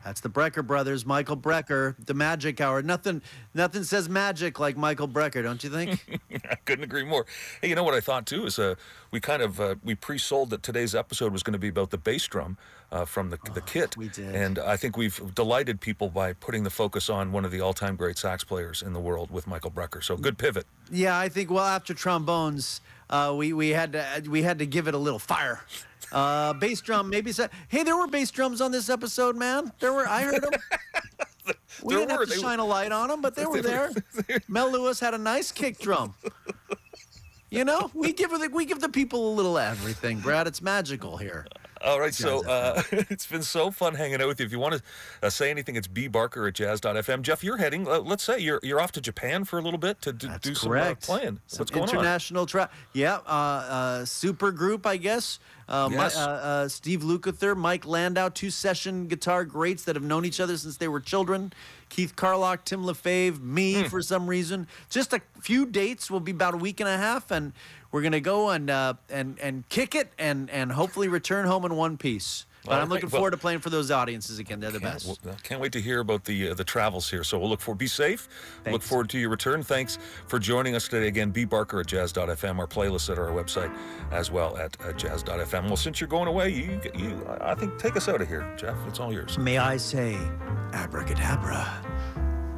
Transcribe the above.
That's the Brecker brothers, Michael Brecker, the Magic Hour. Nothing says magic like Michael Brecker, don't you think? I couldn't agree more. Hey, you know what I thought too is we pre-sold that today's episode was going to be about the bass drum from the kit. We did. And I think we've delighted people by putting the focus on one of the all-time great sax players in the world with Michael Brecker. So good pivot. Yeah, I think after trombones, we had to give it a little fire. Bass drum, maybe. Hey, there were bass drums on this episode, man. I heard them. We didn't have to shine a light on them, but they were there. Mel Lewis had a nice kick drum. You know, we give the people a little everything, Brad. It's magical here. All right, so it's been so fun hanging out with you. If you want to say anything, it's bbarker@jazz.fm. Jeff, you're heading. Let's say you're off to Japan for a little bit to do some playing. What's going on? International travel. Yeah, super group, I guess. Yes. Steve Lukather, Mike Landau, 2 session guitar greats that have known each other since they were children. Keith Carlock, Tim LaFave, me for some reason. Just a few dates. Will be about a week and a half, and we're gonna go and kick it and hopefully return home in one piece. But I'm looking forward to playing for those audiences again. They're the best. Can't wait to hear about the travels here. So we'll look forward. Be safe. Thanks. Look forward to your return. Thanks for joining us today. Again, bbarker@jazz.fm. Our playlist at our website as well at jazz.fm. Well, since you're going away, I think take us out of here, Jeff. It's all yours. May I say, abracadabra.